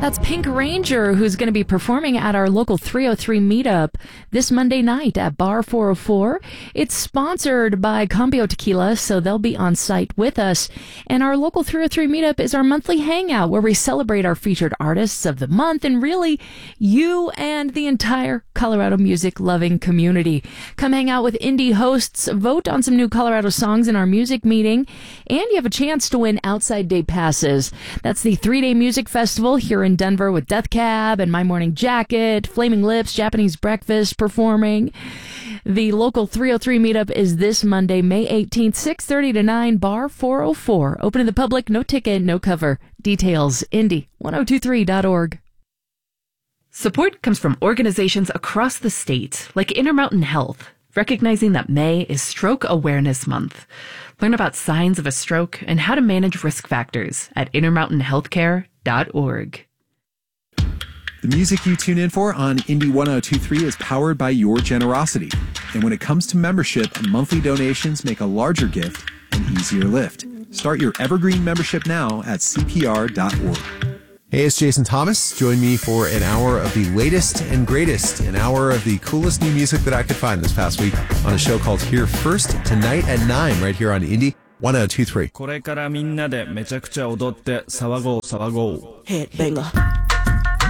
That's Pink Ranger, who's going to be performing at our local 303 meetup this Monday night at Bar 404. It's sponsored by Cambio Tequila, so they'll be on site with us. And our local 303 meetup is our monthly hangout where we celebrate our featured artists of the month and really you and the entire Colorado music-loving community. Come hang out with indie hosts, vote on some new Colorado songs in our music meeting, and you have a chance to win outside day passes. That's the 3-day music festival here in Denver with Death Cab and My Morning Jacket, Flaming Lips, Japanese Breakfast performing. The local 303 meetup is this Monday, May 18th, 6:30 to 9, Bar 404. Open to the public, no ticket, no cover. Details, Indy1023.org. Support comes from organizations across the state, like Intermountain Health, recognizing that May is Stroke Awareness Month. Learn about signs of a stroke and how to manage risk factors at intermountainhealthcare.org. The music you tune in for on Indy 1023 is powered by your generosity. And when it comes to membership, monthly donations make a larger gift an easier lift. Start your Evergreen membership now at CPR.org. Hey, it's Jason Thomas. Join me for an hour of the latest and greatest, an hour of the coolest new music that I could find this past week on a show called Here First, tonight at 9, right here on Indy 1023. これからみんなでめちゃくちゃ踊って騒ごう騒ごう。 Headbanger.